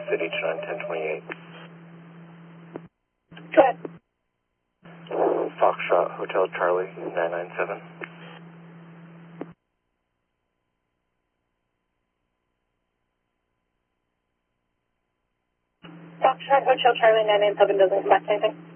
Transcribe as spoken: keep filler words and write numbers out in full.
City Chinook ten twenty-eight. Go ahead. Foxtrot Hotel Charlie nine nine seven. Foxtrot Hotel Charlie nine nine seven doesn't connect anything.